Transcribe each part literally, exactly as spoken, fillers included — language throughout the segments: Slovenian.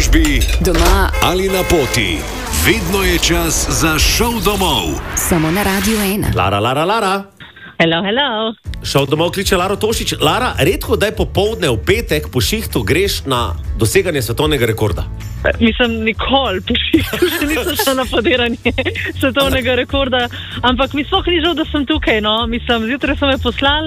službi, doma ali na poti. Vedno je čas za šov domov. Samo na Radiu ena. Lara, Lara, Lara. Hello, hello. Šov domov kliče Laro Tošič. Lara, redko daj popoldne v petek po šihtu greš na doseganje svetovnega rekorda. Mislim, nikoli po šihtu še nisem šla na podiranje svetovnega rekorda, ampak mi sploh ni žal, da sem tukaj, no. Mislim, zjutraj so me poslali,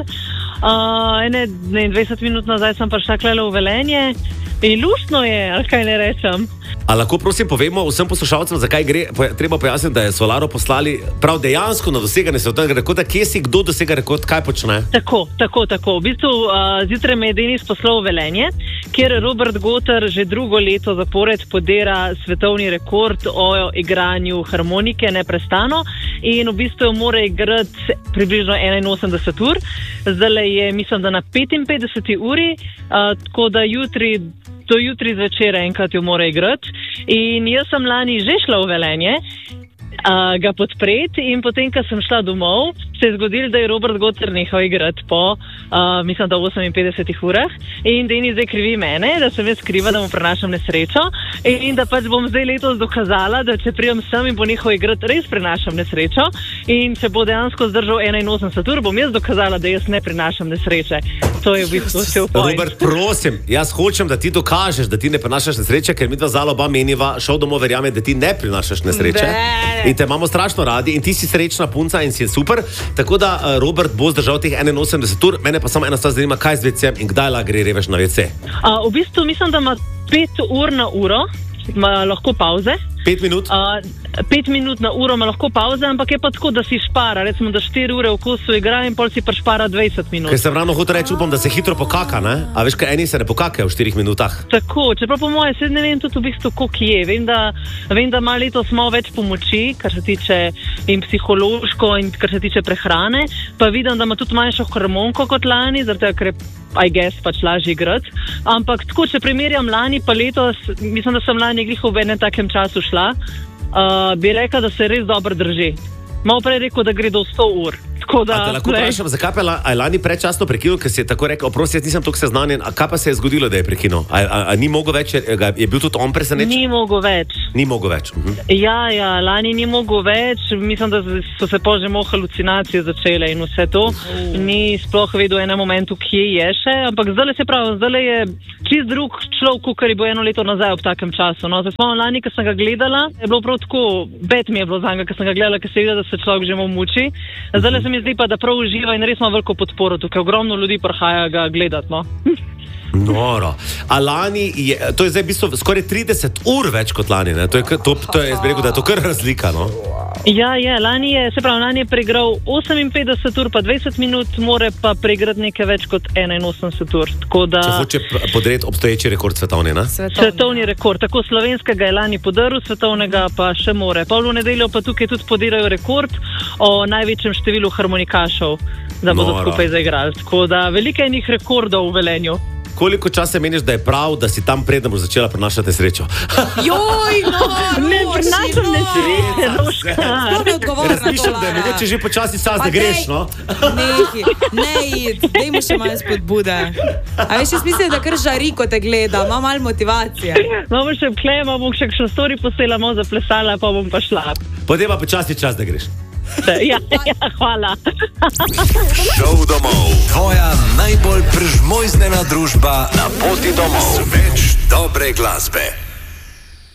uh, ene dvajset minut nazaj sem prišla klele v Velenje in luštno je, ali kaj ne rečem. A lahko prosim povemo vsem poslušalcem, zakaj gre? Treba pojasniti, da je Solaro poslali prav dejansko na doseganje svetovnega rekorda. Kje si, kdo dosega rekord, kaj počne? Tako, tako, tako. V bistvu uh, zjutraj me je Denis poslal v Velenje, kjer Robert Goter že drugo leto zapored podira svetovni rekord o igranju harmonike neprestano in v bistvu mora igrati približno enainosemdeset ur. Zdaj je, mislim, da na petinpetdeseti uri, uh, tako da jutri do jutri zvečer enkrat jo mora igrati. In jaz sem lani že šla v Velenje uh, ga podpreti in potem, ko sem šla domov, se je zgodilo, da je Robert Goter nehal igrati po, uh, mislim, da oseminpetdesetih urah in Denis zdaj krivi mene, da sem jaz kriva, da mu prenašam nesrečo in, in da pač bom zdaj letos dokazala, da če prijem sem in bo nehal igrati, res prenašam nesrečo in če bo dejansko zdržal enainosemdeset ur, bom jaz dokazala, da jaz ne prenašam nesreče. To je v bistvu vse v point. Robert, prosim, jaz hočem, da ti dokažeš, da ti ne prenašaš nesreče, ker mi dva zala oba meniva, šov domov verjame, da ti ne prenašaš nesreče. Ne. In te imamo strašno radi in ti si srečna punca in si je super. Tako da uh, Robert bo zdržal teh enainosemdeset ur, mene pa samo ena stvar zanima, kaj z vecejem in kdaj la gre revež na vece. Uh, v bistvu mislim, da ima pet ur na uro, ima lahko pauze. Pet minut? Uh, pet minut na uro ima lahko pauze, ampak je pa tako, da si špara, recimo, da štiri ure v kosu igra in pol si pa špara dvajset minut. Ker sem ravno hotel reči, upam, da se hitro pokaka, ne? A veš, kaj eni se ne pokakajo v štirih minutah. Tako, čeprav po moje, se ne vem tudi v bistvu, koliko je. Vem, da, vem, da ima letos malo več pomoči, kar se tiče in psihološko in kar se tiče prehrane, pa vidim, da ima tudi manjšo hormonko kot lani, zato ker je I guess pač lažje igrati. Ampak tako, če primerjam lani pa letos, mislim, da sem lani glih v enem takem času šla, uh, bi rekla, da se res dobro drži. Malo prej rekel, da gre do sto ur. Tako da, a te lahko vprašam, zakaj pa je lani predčasno prekinil, ker si je tako rekel, oprosti, jaz nisem toliko seznanjen, a kaj pa se je zgodilo, da je prekinil? A, a, a ni mogel več, je, je bil tudi on presenečen? Ni mogel več. Ni mogel več. Uh-huh. Ja, ja, lani ni mogel več, mislim, da so se pa že malo halucinacije začele in vse to. Uh. Ni sploh vedel v enem momentu, kje je še, ampak zdaj se pravi, zdaj je čist drug človek, kar je bil eno leto nazaj ob takem času. No, zdaj spomnim lani, ko sem ga gledala, je bilo prav tako, bed mi je bilo za njega, ko sem ga gledala, ker se vidi, da se človek že malo muči. Zdaj se mi zdi pa, da prav uživa in res ima veliko podporo tukaj. Ogromno ljudi prihaja ga gledati, no. Noro. A lani je, to je zdaj v bistvu skoraj trideset ur več kot lani, ne? To je, to, to je, jaz bi rekel, da je to kar razlika, no? Ja, ja, lani je, se pravi, lani je preigral oseminpetdeset ur pa dvajset minut, more pa preigrati nekaj več kot enainosemdeset ur. Tako da... Če hoče podreti obstoječi rekord svetovni, ne? Svetovni. Svetovni rekord. Tako slovenskega je lani podaril, svetovnega pa še more. Pol v nedeljo pa tukaj tudi podirajo rekord o največjem številu harmonikašov, da bodo Noro. Skupaj zaigrali. Tako da veliko enih rekordov v Velenju. Koliko časa meniš, da je prav, da si tam preden boš začela prenašati nesrečo? Joj, no, Ne prenašam nesreče, Roška. To ne odgovori na to, Razmišljam, da je Lara. mogoče že počasi čas, da greš, no? Nehi, ne id, daj mu še malo spodbude. A veš, jaz mislim, da kar žari, ko te gleda, ima malo motivacije. Malo še vklejema, bom še kakšno story posela, malo zaplesala, pa bom pa šla. Potem pa počasi čas, da greš. Ja, ja, hvala. Šov domov. Tvoja najbolj prežmojznena družba na poti domov. Z več dobre glasbe.